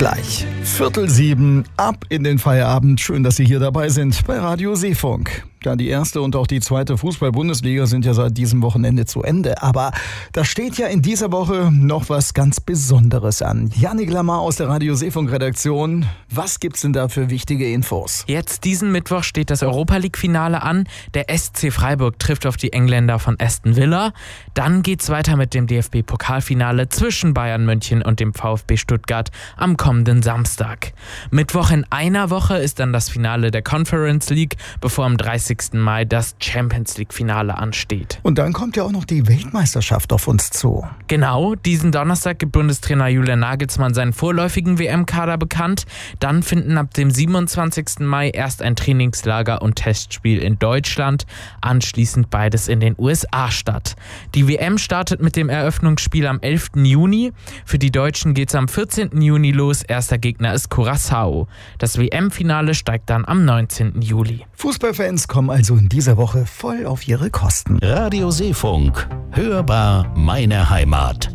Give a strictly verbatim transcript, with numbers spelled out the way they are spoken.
gleich. Viertel sieben, ab in den Feierabend. Schön, dass Sie hier dabei sind bei Radio Seefunk. Ja, die erste und auch die zweite Fußball-Bundesliga sind ja seit diesem Wochenende zu Ende. Aber da steht ja in dieser Woche noch was ganz Besonderes an. Jannik Lamar aus der Radio Seefunk-Redaktion. Was gibt's denn da für wichtige Infos? Jetzt diesen Mittwoch steht das Europa-League-Finale an. Der S C Freiburg trifft auf die Engländer von Aston Villa. Dann geht's weiter mit dem D F B-Pokalfinale zwischen Bayern München und dem VfB Stuttgart am kommenden Samstag. Mittwoch in einer Woche ist dann das Finale der Conference League, bevor am dreißigsten Mai das Champions League-Finale ansteht. Und dann kommt ja auch noch die Weltmeisterschaft auf uns zu. Genau, diesen Donnerstag gibt Bundestrainer Julian Nagelsmann seinen vorläufigen W M-Kader bekannt. Dann finden ab dem siebenundzwanzigsten Mai erst ein Trainingslager und Testspiel in Deutschland, anschließend beides in den U S A statt. Die W M startet mit dem Eröffnungsspiel am elften Juni. Für die Deutschen geht es am vierzehnten Juni los. Erster Gegner ist Curaçao. Das W M-Finale steigt dann am neunzehnten Juli. Fußballfans kommen also in dieser Woche voll auf ihre Kosten. Radio Seefunk. Hörbar meine Heimat.